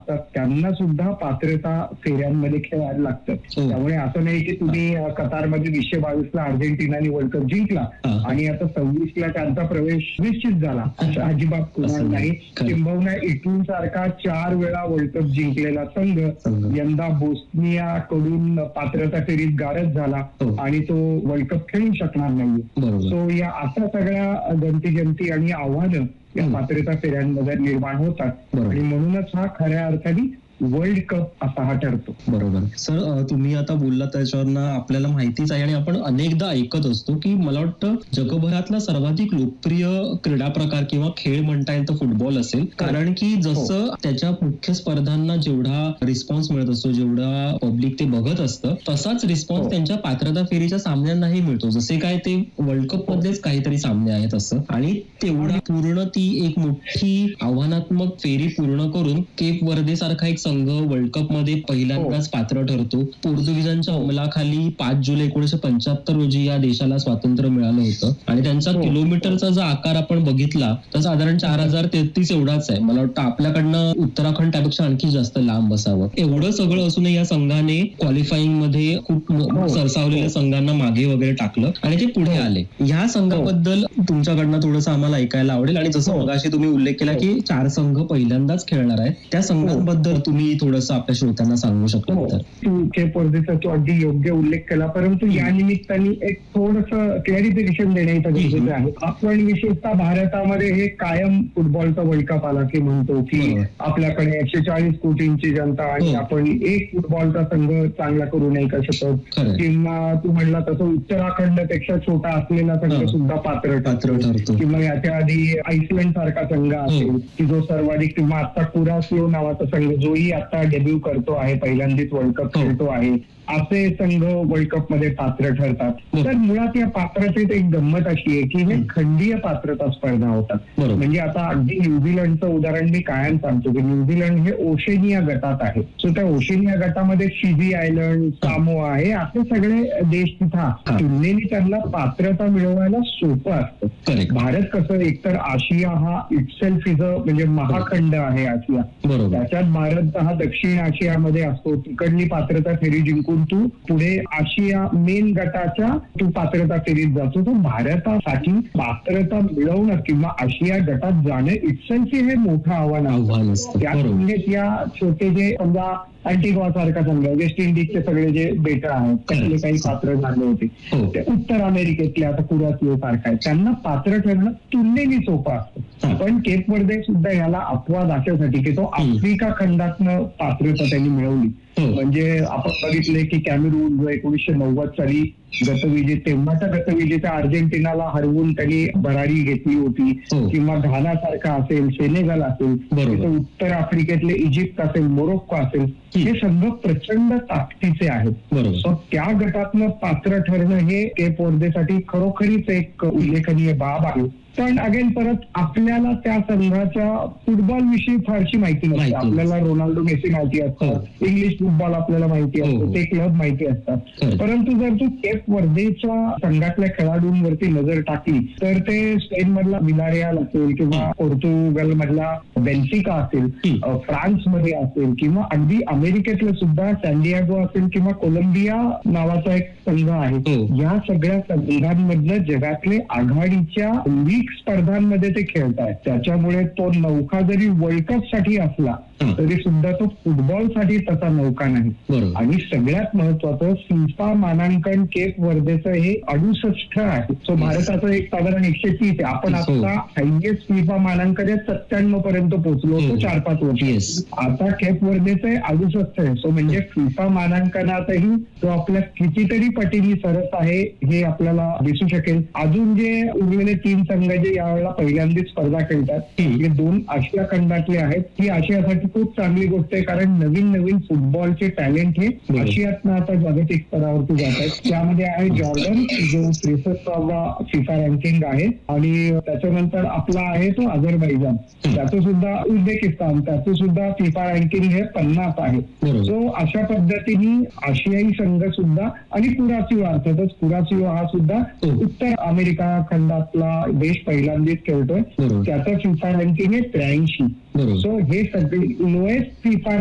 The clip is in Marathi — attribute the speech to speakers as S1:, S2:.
S1: तर त्यांना सुद्धा पात्रता फेऱ्यांमध्ये खेळायला लागतं. त्यामुळे असं नाही की तुम्ही कतारमध्ये 2022ला अर्जेंटिनाने वर्ल्ड कप जिंकला आणि आता 26ला त्यांचा प्रवेश निश्चित झाला, असं अजिबात कुणाला नाही. किंबहुना इटली सारखा 4 वेळा वर्ल्ड कप जिंकलेला संघ यंदा बोस्निया कडून पात्रता फेरीत गारद झाला आणि तो वर्ल्ड कप खेळू शकणार नाही. सो या अशा सगळ्या गमती आणि आव्हानं या पात्रता फेऱ्यांमध्ये निर्माण होतात आणि म्हणूनच हा खऱ्या अर्थाने वर्ल्ड कप असा हा ठरतो.
S2: बरोबर सर, तुम्ही आता बोलला त्याच्यावरनं आपल्याला माहितीच आहे आणि आपण अनेकदा ऐकत असतो की मला वाटतं जगभरातला सर्वाधिक लोकप्रिय क्रीडा प्रकार किंवा खेळ म्हणता येईल तर फुटबॉल असेल. कारण की जसं त्याच्या मुख्य स्पर्धांना जेवढा रिस्पॉन्स मिळत असतो, जेवढा पब्लिक ते बघत असतं, तसाच रिस्पॉन्स त्यांच्या पात्रता फेरीच्या सामन्यांनाही मिळतो. जसे काय ते वर्ल्ड कप मधलेच काहीतरी सामने आहेत असं. आणि तेवढा पूर्ण ती एक मोठी आव्हानात्मक फेरी पूर्ण करून केप वर्दे सारखा एक संघ वर्ल्ड कप मध्ये पहिल्यांदाच पात्र ठरतो. पोर्तुगीजांच्या अंमलाखाली 5 जुलै 1975 रोजी या देशाला स्वातंत्र्य मिळालं होतं आणि त्यांचा किलोमीटरचा जो आकार आपण बघितला तर साधारण 4033 एवढाच आहे. मला वाटतं आपल्याकडनं उत्तराखंड त्यापेक्षा आणखी जास्त लांब असावं. एवढं सगळं असूनही या संघाने क्वालिफाईंग मध्ये खूप सरसावलेल्या संघांना मागे वगैरे टाकलं आणि ते पुढे आले. ह्या संघाबद्दल तुमच्याकडनं थोडंसं आम्हाला ऐकायला आवडेल. आणि जसं मगाशी तुम्ही उल्लेख केला की 4 संघ पहिल्यांदाच खेळणार आहेत, त्या संघांबद्दल तुम्ही थोडंसं आपल्या श्रोत्यांना सांगू शकतो.
S1: तू केप वर्देचा तो अगदी योग्य उल्लेख केला, परंतु या निमित्ताने एक थोडंसं क्लॅरिफिकेशन देण्याचं गरजेचं आहे. आपण विशेषतः भारतामध्ये हे कायम फुटबॉलचा वर्ल्ड कप आला की म्हणतो की आपल्याकडे 140 कोटींची जनता आणि आपण एक फुटबॉलचा संघ चांगला करू नाही का शकत, किंवा तू म्हणला तसं उत्तराखंड पेक्षा छोटा असलेला संघ सुद्धा पात्र ठरतो, किंवा याच्या आधी आईसलँड सारखा संघ असेल की जो सर्वाधिक, किंवा आता कुरासिओ नावाचा संघ जोही आता डेब्यू करतो आहे, पहिल्यांदाच वर्ल्ड कप खेळतो आहे, असे संघ वर्ल्ड कप मध्ये पात्र ठरतात. तर मुळात या पात्रतेत एक गंमत अशी आहे की हे खंडीय पात्रता स्पर्धा होतात. म्हणजे आता अगदी न्यूझीलंडचं उदाहरण मी कायम सांगतो की न्यूझीलंड हे ओशेनिया गटात आहे. सो त्या ओशेनिया गटामध्ये फिजी आयलंड, सामोआ हे असे सगळे देश तिथं तुलनेने त्यांना पात्रता मिळवायला सोपं असतं. भारत कसं, एकतर आशिया हा इटसेल्फ इज म्हणजे महाखंड आहे आशिया, त्याच्यात भारत हा दक्षिण आशियामध्ये असतो. तिकडली पात्रता फेरी जिंकून तू पुढे आशिया मेन गटाच्या तू पात्रता फेरीत जातो. तो भारतासाठी पात्रता मिळवणं किंवा आशिया गटात जाणं इटसेल्फ हे मोठं आव्हान असतं. त्या तुलनेत या छोटे जे समजा अँटिग्वा सारखा संघ, वेस्ट इंडिजचे सगळे जे बेटा आहेत त्यातले काही पात्र झाले होते, ते उत्तर अमेरिकेतले आता कुरासिओ सारखा आहे, त्यांना पात्र ठरणं तुलनेने सोपं असतं. पण केप वर्दे सुद्धा याला अपवाद अशासाठी की तो आफ्रिका खंडातनं पात्रता त्यांनी मिळवली. म्हणजे आपण बघितले की कॅमेरून जो 1990 साली गतविजेते, तेव्हाच्या गतविजेत्या अर्जेंटिनाला हरवून त्यांनी भरारी घेतली होती, किंवा घाना सारखा असेल, सेनेगल असेल, उत्तर आफ्रिकेतले इजिप्त असेल, मोरोक्को असेल, हे संघ प्रचंड ताकदीचे आहेत. त्या गटातनं पात्र ठरणं हे केप वर्देसाठी खरोखरीच एक उल्लेखनीय बाब आहे. पण अगेन परत आपल्याला त्या संघाच्या फुटबॉल विषयी फारशी माहिती नसते. आपल्याला रोनाल्डो, मेसी माहिती असतात, इंग्लिश फुटबॉल आपल्याला माहिती असतं, ते क्लब माहिती असतात. परंतु जर तू केप वर्देच्या संघातल्या खेळाडूंवरती नजर टाकली तर ते स्पेन मधला विलारियाल असेल, किंवा पोर्तुगल मधला बेन्फिका असेल, फ्रान्स मध्ये असेल, किंवा अगदी अमेरिकेतलं सुद्धा सॅन्डियागो असेल, किंवा कोलंबिया नावाचा एक संघ आहे. या सगळ्या संघांमधलं जगातले आघाडीच्या स्पर्धांमध्ये ते खेळतायत. त्याच्यामुळे तो नौका जरी वर्ल्ड कप साठी असला तरी सुद्धा तो फुटबॉल साठी तसा नौका नाही. आणि सगळ्यात महत्वाचं फिफा मानांकन केप वर्देचं हे 68 आहे. सो भारताचं एक साधारण 130 आहे. आपण आता हायएस्ट फिफा मानांकन 97 पर्यंत पोहोचलो होतो 4-5 वर्ष. आता केप वर्देचं 68 आहे. सो म्हणजे फिफा मानांकनातही तो आपल्या कितीतरी पटीने सरस आहे हे आपल्याला दिसू शकेल. अजून जे उरलेले 3 संघ जे यावेळेला पहिल्यांदाच स्पर्धा खेळतात हे 2 आशिया खंडातले आहेत. ही आशियासाठी खूप चांगली गोष्ट आहे, कारण नवीन फुटबॉलचे टॅलेंट हे आशियातनं आता जागतिक स्तरावरती जात आहेत. त्यामध्ये आहे जॉर्डन जो 63वा फिफा रँकिंग आहे, आणि त्याच्यानंतर आपला आहे तो अझरबैजान, त्याचं सुद्धा उझबेकिस्तान, त्याचं सुद्धा फिफा रँकिंग हे 50 आहे. सो अशा पद्धतीने आशियाई संघ सुद्धा, आणि कुरासिओ अर्थातच कुरासिओ हा सुद्धा उत्तर अमेरिका खंडातला देश पहिल्यांदाच खेळतोय. त्याचं फिफा रँकिंग आहे 83.
S2: बरोबर.
S1: सो हे सगळे लोएस्ट फिफा